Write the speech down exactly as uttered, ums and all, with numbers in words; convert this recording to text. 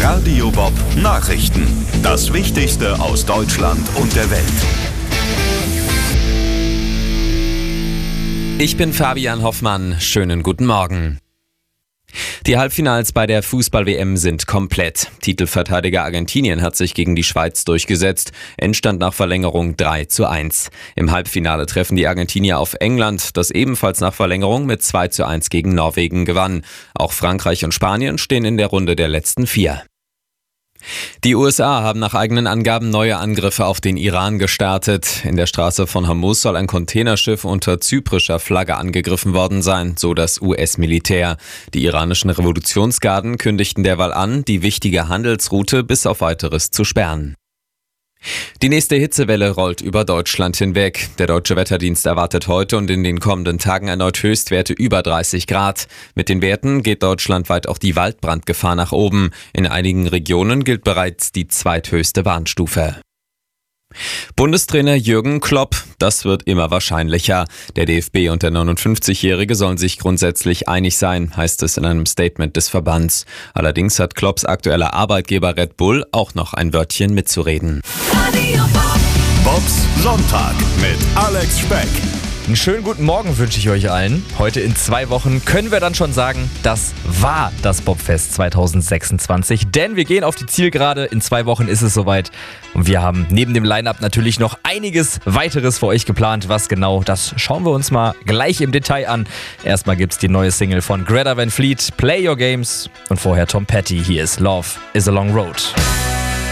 Radio Bob Nachrichten. Das Wichtigste aus Deutschland und der Welt. Ich bin Fabian Hoffmann. Schönen guten Morgen. Die Halbfinals bei der Fußball-W M sind komplett. Titelverteidiger Argentinien hat sich gegen die Schweiz durchgesetzt. Endstand nach Verlängerung drei zu eins. Im Halbfinale treffen die Argentinier auf England, das ebenfalls nach Verlängerung mit zwei zu eins gegen Norwegen gewann. Auch Frankreich und Spanien stehen in der Runde der letzten vier. Die U S A haben nach eigenen Angaben neue Angriffe auf den Iran gestartet. In der Straße von Hormuz soll ein Containerschiff unter zyprischer Flagge angegriffen worden sein, so das U S-Militär. Die iranischen Revolutionsgarden kündigten derweil an, die wichtige Handelsroute bis auf Weiteres zu sperren. Die nächste Hitzewelle rollt über Deutschland hinweg. Der Deutsche Wetterdienst erwartet heute und in den kommenden Tagen erneut Höchstwerte über dreißig Grad. Mit den Werten geht deutschlandweit auch die Waldbrandgefahr nach oben. In einigen Regionen gilt bereits die zweithöchste Warnstufe. Bundestrainer Jürgen Klopp, das wird immer wahrscheinlicher. Der D F B und der neunundfünfzigjährige sollen sich grundsätzlich einig sein, heißt es in einem Statement des Verbands. Allerdings hat Klopps aktueller Arbeitgeber Red Bull auch noch ein Wörtchen mitzureden. Bobs Sonntag mit Alex Speck. Einen schönen guten Morgen wünsche ich euch allen. Heute in zwei Wochen können wir dann schon sagen, das war das Bobfest zwanzig sechsundzwanzig. Denn wir gehen auf die Zielgerade. In zwei Wochen ist es soweit. Und wir haben neben dem Line-Up natürlich noch einiges weiteres für euch geplant. Was genau, das schauen wir uns mal gleich im Detail an. Erstmal gibt's die neue Single von Greta Van Fleet, Play Your Games. Und vorher Tom Petty. Hier ist Love is a Long Road.